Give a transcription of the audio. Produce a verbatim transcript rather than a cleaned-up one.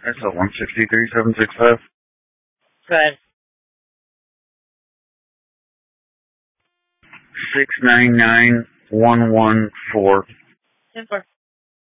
That's a one sixty-three seven six five. Go ahead. Six nine nine one one four. ten four.